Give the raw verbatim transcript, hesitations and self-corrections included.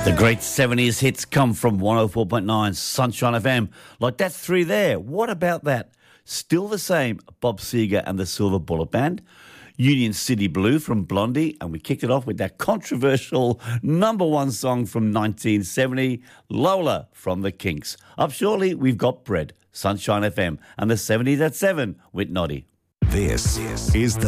The great seventies hits come from one oh four point nine Sunshine F M. Like that three there. What about that? Still the same, Bob Seger and the Silver Bullet Band. Union City Blue from Blondie. And we kicked it off with that controversial number one song from nineteen seventy, Lola from the Kinks. Up shortly, we've got Bread, Sunshine F M, and the seventies at seven with Noddy. This is the